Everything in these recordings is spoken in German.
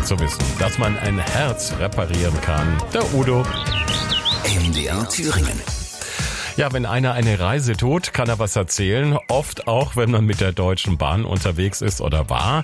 zu wissen, dass man ein Herz reparieren kann. Der Udo. MDR Thüringen. Ja, wenn einer eine Reise tut, kann er was erzählen. Oft auch, wenn man mit der Deutschen Bahn unterwegs ist oder war.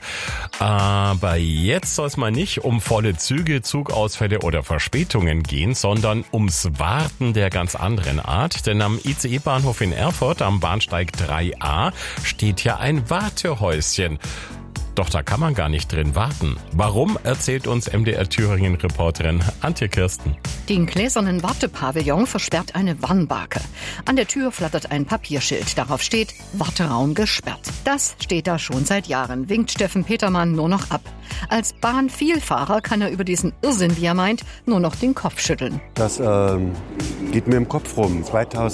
Aber jetzt soll es mal nicht um volle Züge, Zugausfälle oder Verspätungen gehen, sondern ums Warten der ganz anderen Art. Denn am ICE-Bahnhof in Erfurt am Bahnsteig 3a steht ja ein Wartehäuschen. Doch da kann man gar nicht drin warten. Warum, erzählt uns MDR Thüringen-Reporterin Antje Kirsten. Den gläsernen Wartepavillon versperrt eine Warnbarke. An der Tür flattert ein Papierschild. Darauf steht Warteraum gesperrt. Das steht da schon seit Jahren, winkt Steffen Petermann nur noch ab. Als Bahnvielfahrer kann er über diesen Irrsinn, wie er meint, nur noch den Kopf schütteln. Das geht mir im Kopf rum.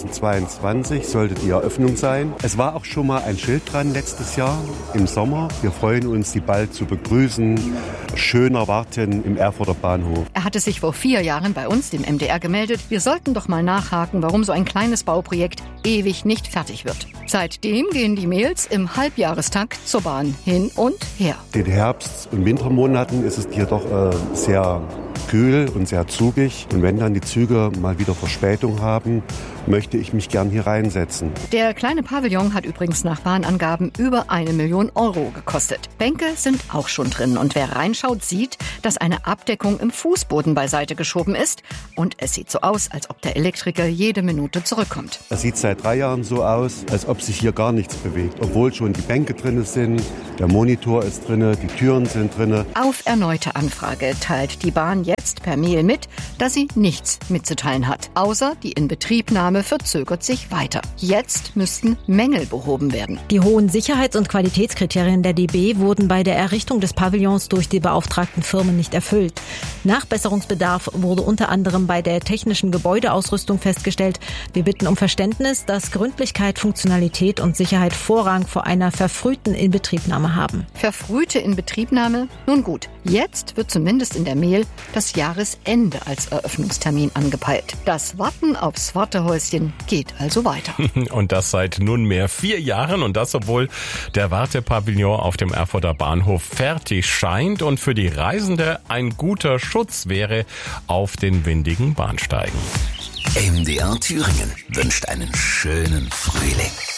2022 sollte die Eröffnung sein. Es war auch schon mal ein Schild dran letztes Jahr im Sommer. Wir freuen uns, Sie bald zu begrüßen. Schöner Warten im Erfurter Bahnhof. Er hatte sich vor 4 Jahren bei uns, dem MDR, gemeldet. Wir sollten doch mal nachhaken, warum so ein kleines Bauprojekt ewig nicht fertig wird. Seitdem gehen die Mails im Halbjahrestakt zur Bahn hin und her. In den Herbst- und Wintermonaten ist es hier doch sehr kühl und sehr zugig. Und wenn dann die Züge mal wieder Verspätung haben, möchte ich mich gern hier reinsetzen. Der kleine Pavillon hat übrigens nach Bahnangaben über 1 Million Euro gekostet. Bänke sind auch schon drin und wer reinschaut, sieht, dass eine Abdeckung im Fußboden beiseite geschoben ist und es sieht so aus, als ob der Elektriker jede Minute zurückkommt. Es sieht seit 3 Jahren so aus, als ob sich hier gar nichts bewegt, obwohl schon die Bänke drin sind, der Monitor ist drin, die Türen sind drin. Auf erneute Anfrage teilt die Bahn jetzt per Mail mit, dass sie nichts mitzuteilen hat, außer die Inbetriebnahme verzögert sich weiter. Jetzt müssten Mängel behoben werden. Die hohen Sicherheits- und Qualitätskriterien der DB wurden bei der Errichtung des Pavillons durch die beauftragten Firmen nicht erfüllt. Nachbesserungsbedarf wurde unter anderem bei der technischen Gebäudeausrüstung festgestellt. Wir bitten um Verständnis, dass Gründlichkeit, Funktionalität und Sicherheit Vorrang vor einer verfrühten Inbetriebnahme haben. Verfrühte Inbetriebnahme? Nun gut, jetzt wird zumindest in der Mail das Jahresende als Eröffnungstermin angepeilt. Das Warten aufs Wartehäuschen geht also weiter. Und das seit nunmehr 4 Jahren und das, obwohl der Wartepavillon auf dem Erfurter Bahnhof fertig scheint und für die Reisende ein guter Schutz wäre auf den windigen Bahnsteigen. MDR Thüringen wünscht einen schönen Frühling.